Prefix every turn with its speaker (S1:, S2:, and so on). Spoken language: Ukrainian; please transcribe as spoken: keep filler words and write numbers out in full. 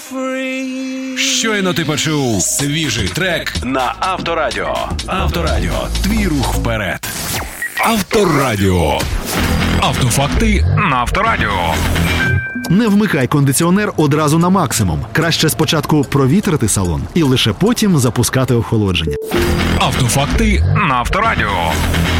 S1: Щойно ти почув свіжий трек на Авторадіо. Авторадіо. Твій рух вперед. Авторадіо. Автофакти на Авторадіо.
S2: Не вмикай кондиціонер одразу на максимум. Краще спочатку провітрити салон і лише потім запускати охолодження.
S1: Автофакти на Авторадіо.